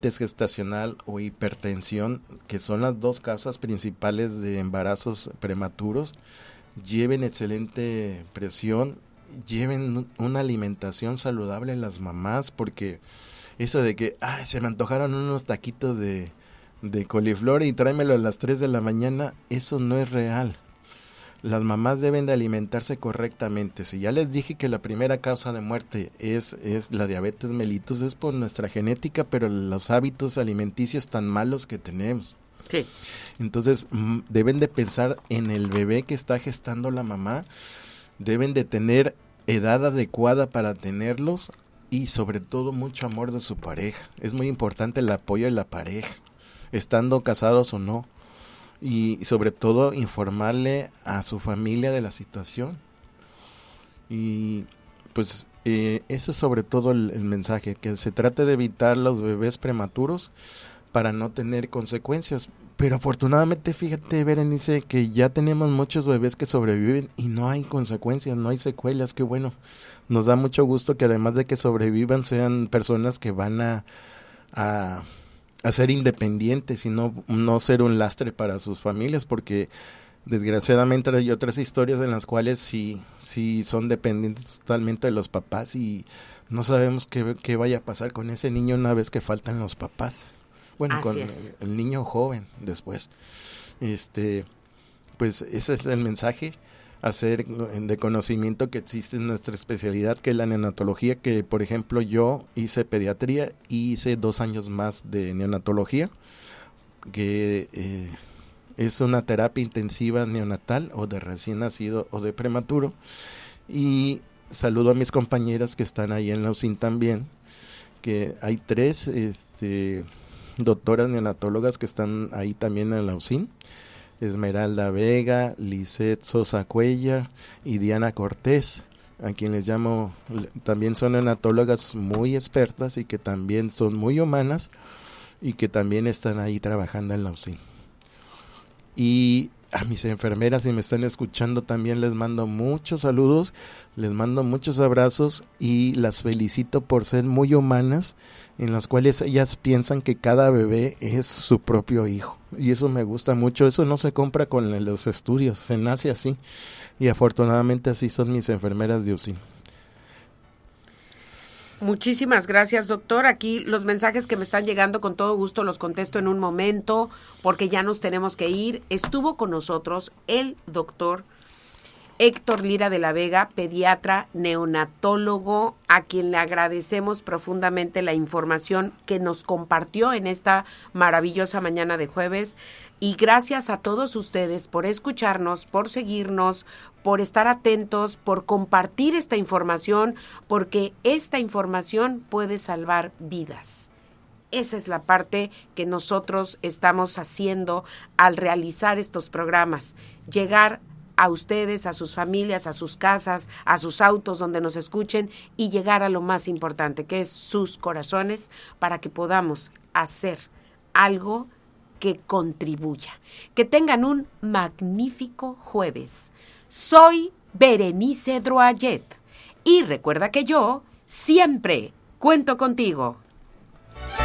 gestacional o hipertensión, que son las dos causas principales de embarazos prematuros, lleven excelente presión, lleven una alimentación saludable las mamás, porque eso de que se me antojaron unos taquitos de coliflor y tráemelo a las 3 de la mañana, eso no es real. Las mamás deben de alimentarse correctamente. Si ya les dije que la primera causa de muerte es la diabetes mellitus, es por nuestra genética, pero los hábitos alimenticios tan malos que tenemos. Sí. Entonces, deben de pensar en el bebé que está gestando la mamá, deben de tener edad adecuada para tenerlos y sobre todo mucho amor de su pareja. Es muy importante el apoyo de la pareja, estando casados o no. Y sobre todo informarle a su familia de la situación. Y pues eso es sobre todo el mensaje, que se trate de evitar los bebés prematuros para no tener consecuencias. Pero afortunadamente, fíjate, Berenice, que ya tenemos muchos bebés que sobreviven y no hay consecuencias, no hay secuelas. Qué bueno, nos da mucho gusto que además de que sobrevivan sean personas que van a ser independientes y no ser un lastre para sus familias, porque desgraciadamente hay otras historias en las cuales sí son dependientes totalmente de los papás y no sabemos qué vaya a pasar con ese niño una vez que faltan los papás. Bueno, Así con es. el niño joven después. Pues ese es el mensaje, hacer de conocimiento que existe en nuestra especialidad, que es la neonatología, que por ejemplo yo hice pediatría y hice 2 años más de neonatología, que es una terapia intensiva neonatal o de recién nacido o de prematuro. Y saludo a mis compañeras que están ahí en la UCIN también, que hay 3 doctoras neonatólogas que están ahí también en la UCIN. Esmeralda Vega, Lisette Sosa Cuellar y Diana Cortés, a quien les llamo, también son neonatólogas muy expertas y que también son muy humanas y que también están ahí trabajando en la UCIN. Y a mis enfermeras, si me están escuchando, también les mando muchos saludos, les mando muchos abrazos y las felicito por ser muy humanas, en las cuales ellas piensan que cada bebé es su propio hijo. Y eso me gusta mucho, eso no se compra con los estudios, se nace así. Y afortunadamente así son mis enfermeras de UCIN. Muchísimas gracias, doctor. Aquí los mensajes que me están llegando, con todo gusto los contesto en un momento, porque ya nos tenemos que ir. Estuvo con nosotros el doctor Héctor Lira de la Vega, pediatra, neonatólogo, a quien le agradecemos profundamente la información que nos compartió en esta maravillosa mañana de jueves. Y gracias a todos ustedes por escucharnos, por seguirnos, por estar atentos, por compartir esta información, porque esta información puede salvar vidas. Esa es la parte que nosotros estamos haciendo al realizar estos programas, llegar a ustedes, a sus familias, a sus casas, a sus autos donde nos escuchen y llegar a lo más importante, que es sus corazones, para que podamos hacer algo que contribuya. Que tengan un magnífico jueves. Soy Berenice Droyet y recuerda que yo siempre cuento contigo.